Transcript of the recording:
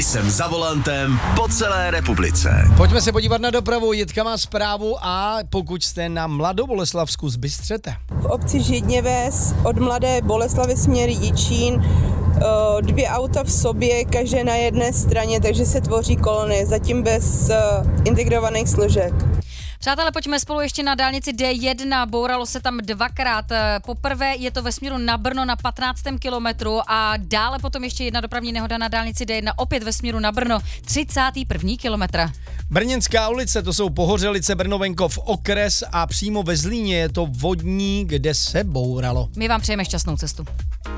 Jsem za volantem po celé republice. Pojďme se podívat na dopravu. Jitka má zprávu a pokud jste na Mladoboleslavsku, zbystřete. V obci Židněves od Mladé Boleslavy směr Jičín 2 auta v sobě, každé na jedné straně, takže se tvoří kolony, zatím bez integrovaných složek. Přátelé, pojďme spolu ještě na dálnici D1, bouralo se tam 2krát. Poprvé je to ve směru na Brno na 15. kilometru a dále potom ještě jedna dopravní nehoda na dálnici D1 opět ve směru na Brno 31. kilometr. Brněnská ulice, to jsou Pohořelice, Brnovenkov okres a přímo ve Zlíně je to Vodní, kde se bouralo. My vám přejeme šťastnou cestu.